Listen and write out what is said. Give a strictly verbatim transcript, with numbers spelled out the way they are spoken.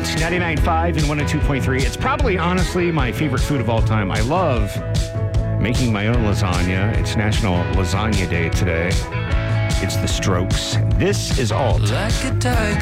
Alt, ninety-nine point five and one oh two point three. It's probably, honestly, my favorite food of all time. I love making my own lasagna. It's National Lasagna Day today. It's the Strokes. This is Alt. Like a tiger